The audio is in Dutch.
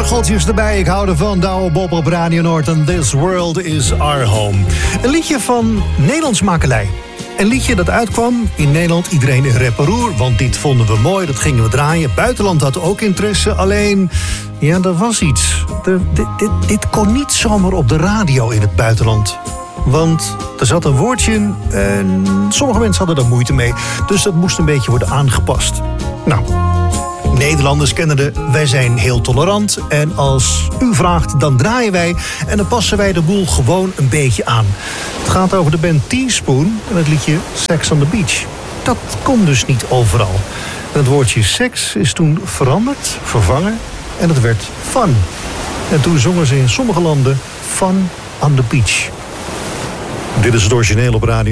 orgeltjes erbij. Ik hou ervan. Douwe Bob op Radio Noord en This World is Our Home. Een liedje van Nederlands makelij. Een liedje dat uitkwam in Nederland. Iedereen in rep en roer, want dit vonden we mooi. Dat gingen we draaien. Buitenland had ook interesse. Alleen, ja, er was iets. Dit kon niet zomaar op de radio in het buitenland. Want er zat een woordje in en sommige mensen hadden daar moeite mee. Dus dat moest een beetje worden aangepast. Nou, Nederlanders kennen de wij zijn heel tolerant. En als u vraagt, dan draaien wij. En dan passen wij de boel gewoon een beetje aan. Het gaat over de band Teaspoon en het liedje Sex on the Beach. Dat kon dus niet overal. En het woordje seks is toen veranderd, vervangen. En het werd fun. En toen zongen ze in sommige landen Fun on the Beach. Dit is het origineel op radio.